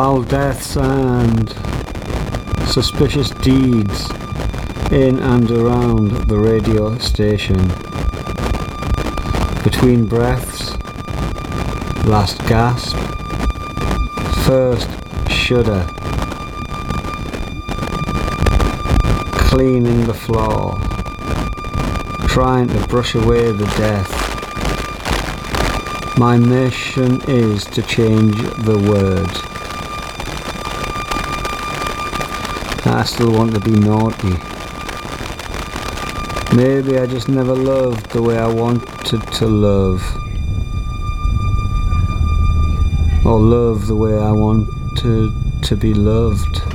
Foul deaths and suspicious deeds in and around the radio station. Between breaths, last gasp, first shudder, cleaning the floor, trying to brush away the death. My mission is to change the world. I still want to be naughty. Maybe I just never loved the way I wanted to love. Or love the way I wanted to be loved.